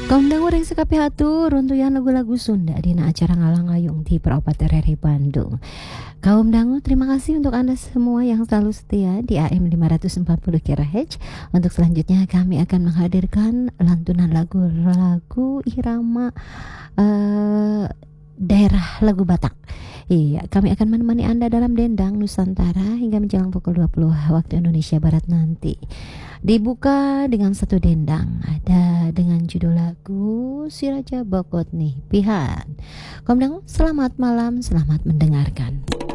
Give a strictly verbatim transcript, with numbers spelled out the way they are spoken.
Kaum dangu yang sekapi hatur runtuyan lagu-lagu Sunda dina acara ngalang-ngayung di Peropat R R I Bandung. Kaum dangu, terima kasih untuk Anda semua yang selalu setia di A M lima ratus empat puluh kHz. Untuk selanjutnya kami akan menghadirkan lantunan lagu-lagu irama uh, daerah lagu Batak. Iya, kami akan menemani Anda dalam Dendang Nusantara hingga menjelang pukul dua puluh waktu Indonesia Barat nanti. Dibuka dengan satu dendang, ada dengan judul lagu Si Raja Bokot nih Pihan. Kaum dangu, selamat malam, selamat mendengarkan.